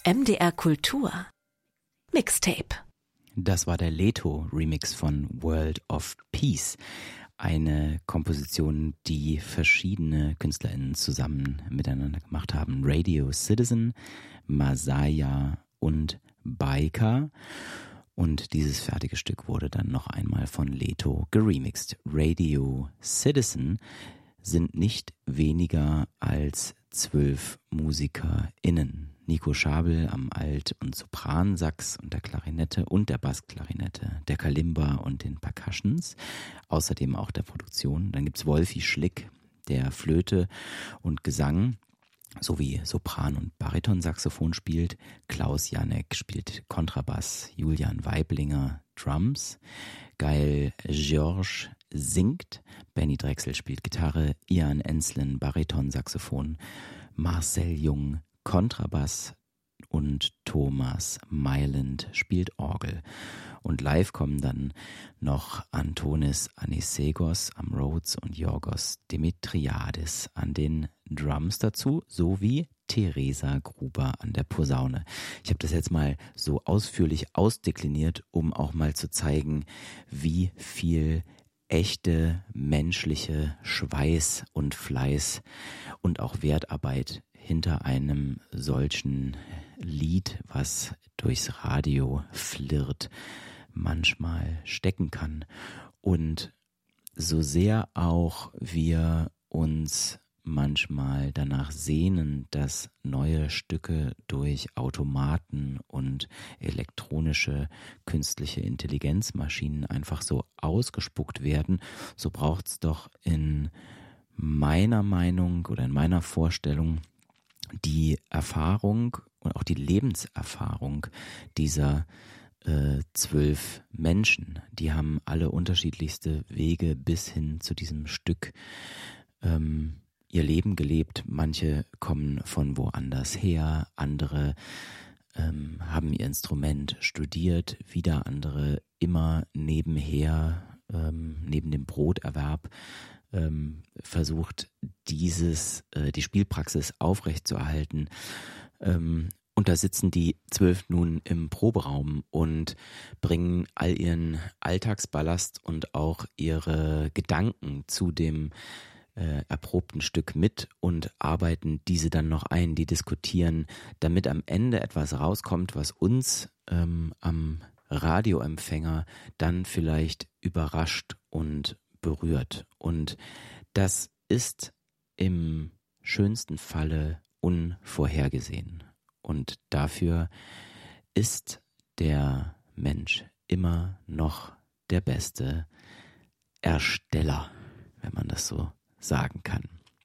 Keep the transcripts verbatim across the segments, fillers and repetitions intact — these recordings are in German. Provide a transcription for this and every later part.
M D R Kultur Mixtape. Das war der Leto-Remix von World of Peace. Eine Komposition, die verschiedene KünstlerInnen zusammen miteinander gemacht haben. Radio Citizen, Masaya und Baika. Und dieses fertige Stück wurde dann noch einmal von Leto geremixed. Radio Citizen sind nicht weniger als zwölf MusikerInnen. Nico Schabel am Alt- und Sopransax und der Klarinette und der Bassklarinette, der Kalimba und den Percussions, außerdem auch der Produktion. Dann gibt's Wolfi Schlick, der Flöte und Gesang sowie Sopran- und Baritonsaxophon spielt. Klaus Janek spielt Kontrabass, Julian Weiblinger Drums, Gael George singt, Benny Drechsel spielt Gitarre, Ian Enslin Baritonsaxophon, Marcel Jung Kontrabass und Thomas Mailand spielt Orgel. Und live kommen dann noch Antonis Anisegos am Rhodes und Yorgos Dimitriadis an den Drums dazu, sowie Theresa Gruber an der Posaune. Ich habe das jetzt mal so ausführlich ausdekliniert, um auch mal zu zeigen, wie viel echte menschliche Schweiß und Fleiß und auch Wertarbeit hinter einem solchen Lied, was durchs Radio flirrt, manchmal stecken kann. Und so sehr auch wir uns manchmal danach sehnen, dass neue Stücke durch Automaten und elektronische künstliche Intelligenzmaschinen einfach so ausgespuckt werden, so braucht's doch in meiner Meinung oder in meiner Vorstellung die Erfahrung und auch die Lebenserfahrung dieser äh, zwölf Menschen. Die haben alle unterschiedlichste Wege bis hin zu diesem Stück ähm, ihr Leben gelebt. Manche kommen von woanders her, andere ähm, haben ihr Instrument studiert, wieder andere immer nebenher, ähm, neben dem Broterwerb ähm, versucht, dieses, äh, die Spielpraxis aufrechtzuerhalten. Ähm, und da sitzen die zwölf nun im Proberaum und bringen all ihren Alltagsballast und auch ihre Gedanken zu dem äh, erprobten Stück mit und arbeiten diese dann noch ein, die diskutieren, damit am Ende etwas rauskommt, was uns ähm, am Radioempfänger dann vielleicht überrascht und berührt. Und das ist im schönsten Falle unvorhergesehen. Und dafür ist der Mensch immer noch der beste Ersteller, wenn man das so sagen kann.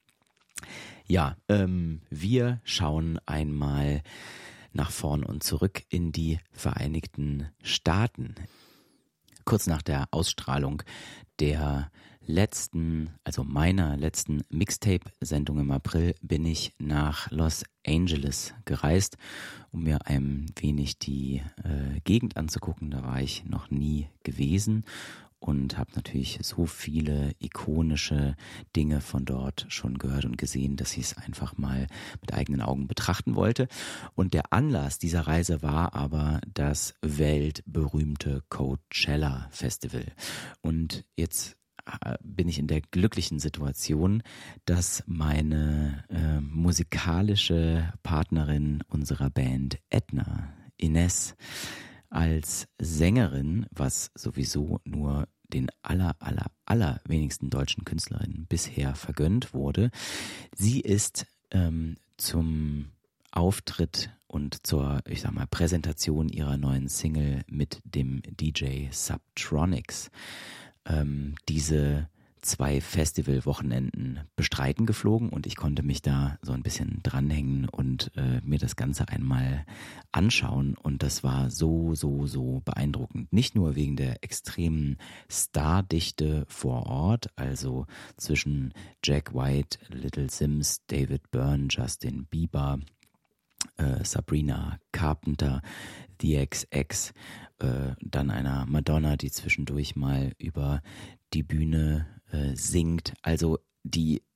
Ja, ähm, wir schauen einmal nach vorn und zurück in die Vereinigten Staaten. Kurz nach der Ausstrahlung der letzten, also meiner letzten Mixtape-Sendung im April, bin ich nach Los Angeles gereist, um mir ein wenig die äh, Gegend anzugucken. Da war ich noch nie gewesen und habe natürlich so viele ikonische Dinge von dort schon gehört und gesehen, dass ich es einfach mal mit eigenen Augen betrachten wollte. Und der Anlass dieser Reise war aber das weltberühmte Coachella Festival. Und jetzt bin ich in der glücklichen Situation, dass meine äh, musikalische Partnerin unserer Band Edna, Ines, als Sängerin, was sowieso nur den aller, aller, aller wenigsten deutschen Künstlerinnen bisher vergönnt wurde. Sie ist ähm, zum Auftritt und zur, ich sag mal, Präsentation ihrer neuen Single mit dem D J Subtronics ähm, diese zwei Festivalwochenenden bestreiten geflogen und ich konnte mich da so ein bisschen dranhängen und äh, mir das Ganze einmal anschauen und das war so, so, so beeindruckend. Nicht nur wegen der extremen Stardichte vor Ort, also zwischen Jack White, Little Sims, David Byrne, Justin Bieber, äh, Sabrina Carpenter, The X X, äh, dann einer Madonna, die zwischendurch mal über die Bühne äh, singt. Also die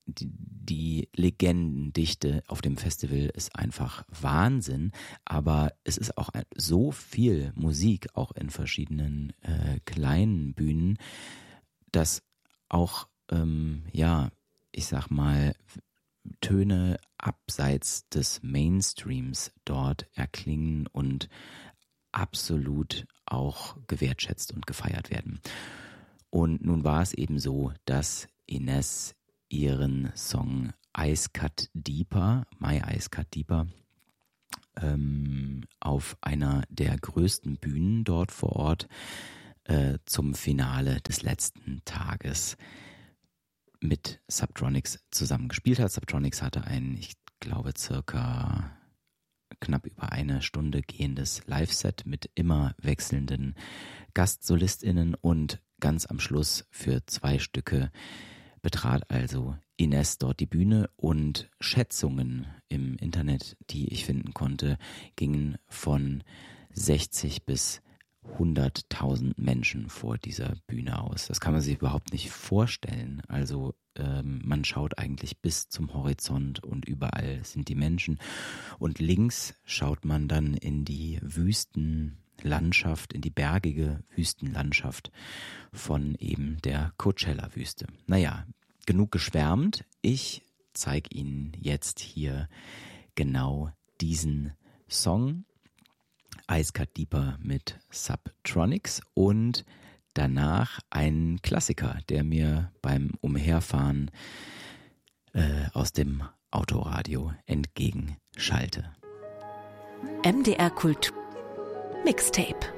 die, die Legendendichte auf dem Festival ist einfach Wahnsinn, aber es ist auch so viel Musik, auch in verschiedenen äh, kleinen Bühnen, dass auch, ähm, ja, ich sag mal, Töne abseits des Mainstreams dort erklingen und absolut auch gewertschätzt und gefeiert werden. Und nun war es eben so, dass Ines ihren Song Ice Cut Deeper, My Ice Cut Deeper, ähm, auf einer der größten Bühnen dort vor Ort äh, zum Finale des letzten Tages mit Subtronics zusammen gespielt hat. Subtronics hatte ein, ich glaube, circa knapp über eine Stunde gehendes Live-Set mit immer wechselnden GastsolistInnen und ganz am Schluss für zwei Stücke betrat also Ines dort die Bühne und Schätzungen im Internet, die ich finden konnte, gingen von sechzig bis hunderttausend Menschen vor dieser Bühne aus. Das kann man sich überhaupt nicht vorstellen. Also ähm, man schaut eigentlich bis zum Horizont und überall sind die Menschen. Und links schaut man dann in die Wüstenlandschaft, in die bergige Wüstenlandschaft von eben der Coachella-Wüste. Naja, genug geschwärmt. Ich zeige Ihnen jetzt hier genau diesen Song. Ice Cut Deeper mit Subtronics und danach ein Klassiker, der mir beim Umherfahren äh, aus dem Autoradio entgegenschallte. M D R Kultur Mixtape.